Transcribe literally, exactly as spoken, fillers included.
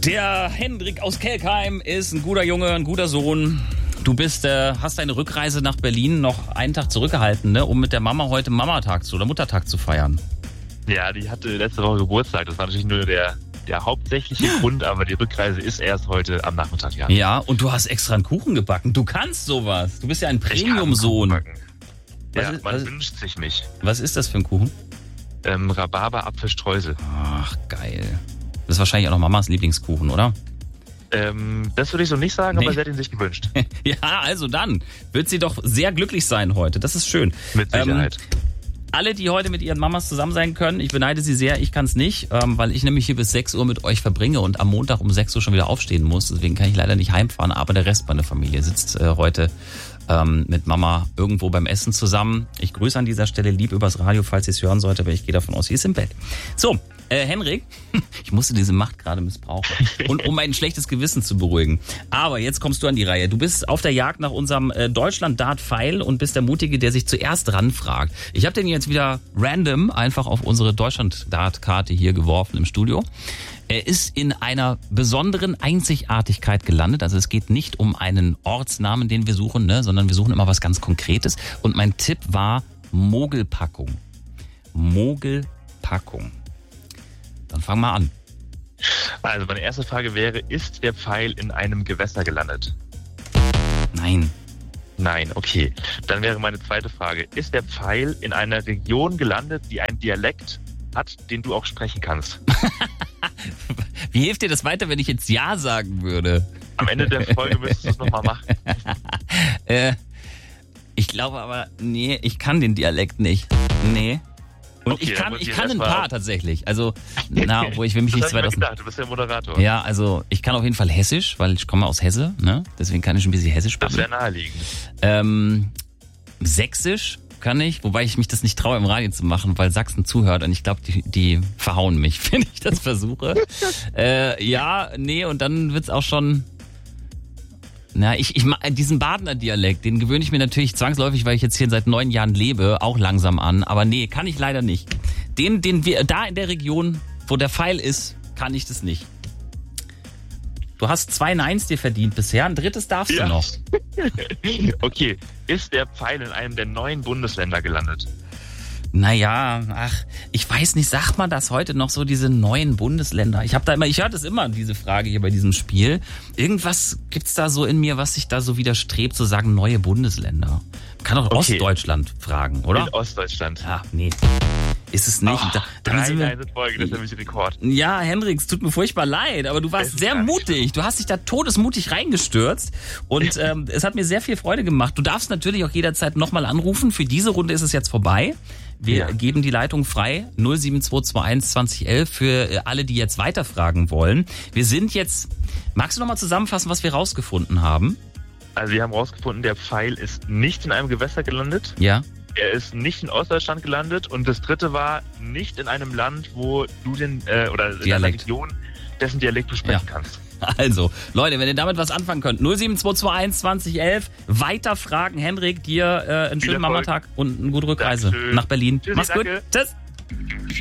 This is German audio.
Der Hendrik aus Kelkheim ist ein guter Junge, ein guter Sohn. Du bist, äh, hast deine Rückreise nach Berlin noch einen Tag zurückgehalten, ne, um mit der Mama heute Mamatag zu, oder Muttertag zu feiern. Ja, die hatte letzte Woche Geburtstag. Das war natürlich nur der, der hauptsächliche Grund, aber die Rückreise ist erst heute am Nachmittag. Ja, ja, und du hast extra einen Kuchen gebacken. Du kannst sowas. Du bist ja ein Premium-Sohn. Ja, ist, man was, wünscht sich mich. Was ist das für ein Kuchen? Ähm, Rhabarber-Apfelstreusel. Ach, geil. Das ist wahrscheinlich auch noch Mamas Lieblingskuchen, oder? Ähm, das würde ich so nicht sagen, nee. aber sie hat ihn sich gewünscht. Ja, also dann wird sie doch sehr glücklich sein heute. Das ist schön. Mit Sicherheit. Ähm, alle, die heute mit ihren Mamas zusammen sein können, ich beneide sie sehr, ich kann es nicht, ähm, weil ich nämlich hier bis sechs Uhr mit euch verbringe und am Montag um sechs Uhr schon wieder aufstehen muss. Deswegen kann ich leider nicht heimfahren, aber der Rest meiner Familie sitzt äh, heute ähm, mit Mama irgendwo beim Essen zusammen. Ich grüße an dieser Stelle lieb übers Radio, falls ihr es hören sollt, aber ich gehe davon aus, sie ist im Bett. So, äh, Henrik, ich musste diese Macht gerade missbrauchen, und um mein schlechtes Gewissen zu beruhigen. Aber jetzt kommst du an die Reihe. Du bist auf der Jagd nach unserem äh, Deutschland-Dart-Pfeil und bist der Mutige, der sich zuerst ranfragt. Ich habe den jetzt wieder random einfach auf unsere Deutschland-Dart-Karte hier geworfen im Studio. Er ist in einer besonderen Einzigartigkeit gelandet. Also es geht nicht um einen Ortsnamen, den wir suchen, ne, sondern wir suchen immer was ganz Konkretes. Und mein Tipp war Mogelpackung. Mogelpackung. Dann fang mal an. Also meine erste Frage wäre, ist der Pfeil in einem Gewässer gelandet? Nein. Nein, okay. Dann wäre meine zweite Frage, ist der Pfeil in einer Region gelandet, die einen Dialekt hat, den du auch sprechen kannst? Wie hilft dir das weiter, wenn ich jetzt Ja sagen würde? Am Ende der Folge müsstest du es nochmal machen. äh, ich glaube aber, nee, ich kann den Dialekt nicht. Nee. Und okay, ich kann, ich kann ein paar tatsächlich. Also, na, obwohl ich will mich das nicht zweitausend. Gedacht, du bist ja Moderator. Ja, also ich kann auf jeden Fall Hessisch, weil ich komme aus Hesse, ne? Deswegen kann ich ein bisschen Hessisch sprechen. Das wäre naheliegend. Ähm, Sächsisch kann ich, wobei ich mich das nicht traue im Radio zu machen, weil Sachsen zuhört und ich glaube, die, die verhauen mich, wenn ich das versuche. äh, ja, nee, und dann wird's auch schon. Na, ich, ich diesen Badener Dialekt, den gewöhne ich mir natürlich zwangsläufig, weil ich jetzt hier seit neun Jahren lebe, auch langsam an. Aber nee, kann ich leider nicht. Den, den wir da in der Region, wo der Pfeil ist, kann ich das nicht. Du hast zwei Neins dir verdient bisher, ein drittes darfst ja. du noch. Okay, ist der Pfeil in einem der neuen Bundesländer gelandet? Naja, ach, ich weiß nicht, sagt man das heute noch so, diese neuen Bundesländer? Ich habe da immer, ich höre das immer, diese Frage hier bei diesem Spiel. Irgendwas gibt's da so in mir, was sich da so widerstrebt, zu sagen, neue Bundesländer. Man kann auch okay. Ostdeutschland fragen, oder? In Ostdeutschland. Ja, nee. Ist es nicht. Oh, da, drei sind wir, Folge, das ist nämlich Rekord. Ja, Hendrik, es tut mir furchtbar leid, aber du warst sehr mutig. Du hast dich da todesmutig reingestürzt und ähm, es hat mir sehr viel Freude gemacht. Du darfst natürlich auch jederzeit nochmal anrufen. Für diese Runde ist es jetzt vorbei. Wir ja. geben die Leitung frei, null sieben zwei zwei eins zwanzig elf, für alle, die jetzt weiterfragen wollen. Wir sind jetzt, magst du nochmal zusammenfassen, was wir rausgefunden haben? Also wir haben rausgefunden, der Pfeil ist nicht in einem Gewässer gelandet. Ja. Er ist nicht in Ostdeutschland gelandet und das dritte war nicht in einem Land, wo du den, äh, oder in einer Region, dessen Dialekt du sprechen ja. kannst. Also, Leute, wenn ihr damit was anfangen könnt, null sieben zwei zwei eins zwanzig elf, weiter fragen. Hendrik, dir äh, einen schönen Mamatag und eine gute Rückreise Dankeschön. nach Berlin. Tschüssi, Mach's gut. danke. Tschüss.